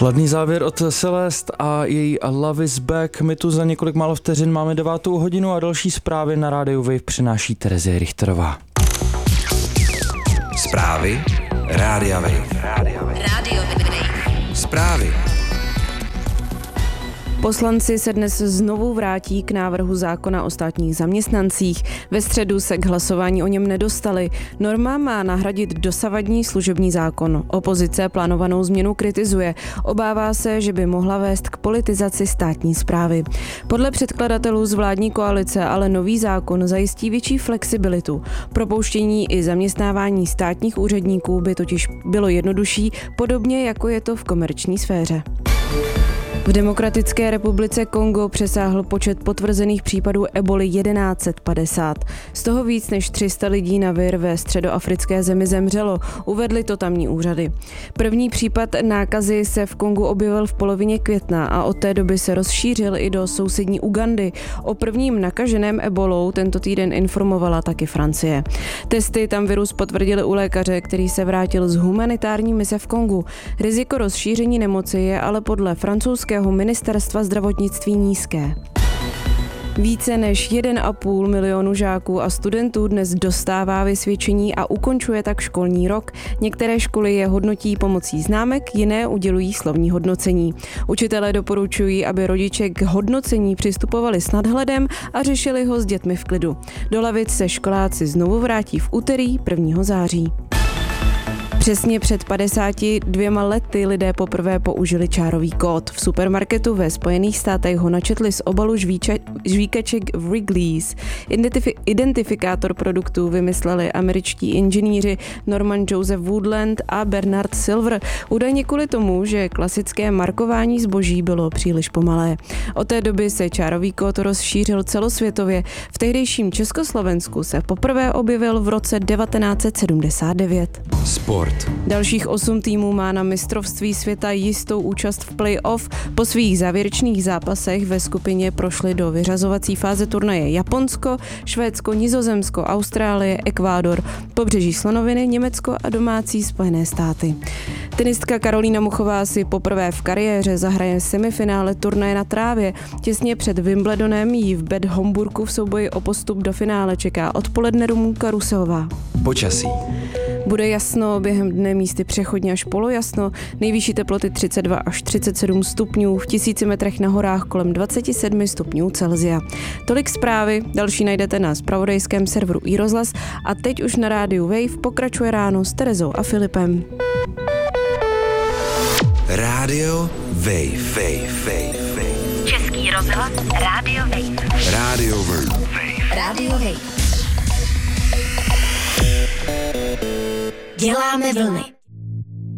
Chladný závěr od Celeste a její Love is Back. My tu za několik málo vteřin máme 9. hodinu a další zprávy na rádiu Wave přináší Terezie Richterová. Zprávy Rádia Wave. Radio Wave. Zprávy. Poslanci se dnes znovu vrátí k návrhu zákona o státních zaměstnancích. Ve středu se k hlasování o něm nedostali. Norma má nahradit dosavadní služební zákon. Opozice plánovanou změnu kritizuje. Obává se, že by mohla vést k politizaci státní správy. Podle předkladatelů z vládní koalice ale nový zákon zajistí větší flexibilitu. Propouštění i zaměstnávání státních úředníků by totiž bylo jednodušší, podobně jako je to v komerční sféře. V Demokratické republice Kongo přesáhl počet potvrzených případů eboli 1150. Z toho víc než 300 lidí na vir ve středoafrické zemi zemřelo, uvedly to tamní úřady. První případ nákazy se v Kongu objevil v polovině května a od té doby se rozšířil i do sousední Ugandy. O prvním nakaženém ebolou tento týden informovala taky Francie. Testy tam virus potvrdili u lékaře, který se vrátil z humanitární mise v Kongu. Riziko rozšíření nemoci je ale podle francouzského ministerstva zdravotnictví nízké. Více než 1,5 milionu žáků a studentů dnes dostává vysvědčení a ukončuje tak školní rok. Některé školy je hodnotí pomocí známek, jiné udělují slovní hodnocení. Učitelé doporučují, aby rodiče k hodnocení přistupovali s nadhledem a řešili ho s dětmi v klidu. Do lavic se školáci znovu vrátí v úterý 1. září. Přesně před 52 lety lidé poprvé použili čárový kód. V supermarketu ve Spojených státech ho načetli z obalu žvíkaček Wrigley's. Identifikátor produktů vymysleli američtí inženýři Norman Joseph Woodland a Bernard Silver. Údajně kvůli tomu, že klasické markování zboží bylo příliš pomalé. Od té doby se čárový kód rozšířil celosvětově. V tehdejším Československu se poprvé objevil v roce 1979. Sport. Dalších 8 týmů má na mistrovství světa jistou účast v play-off. Po svých závěrečných zápasech ve skupině prošly do vyřazovací fáze turnaje Japonsko, Švédsko, Nizozemsko, Austrálie, Ekvádor, Pobřeží slonoviny, Německo a domácí Spojené státy. Tenistka Karolína Muchová si poprvé v kariéře zahraje semifinále turnaje na trávě. Těsně před Wimbledonem jí v Bad Homburku v souboji o postup do finále čeká odpoledne Rumunka Rusová. Počasí. Bude jasno, během dne místy přechodně až polojasno, nejvyšší teploty 32 až 37 stupňů, v 1000 metrech na horách kolem 27 stupňů Celsia. Tolik zprávy, další najdete na zpravodajském serveru iRozhlas a teď už na rádiu Wave pokračuje ráno s Terezou a Filipem. Rádio Wave. Český rozhlas Radio Wave. Rádio Wave. Radio Wave. Děláme vlny.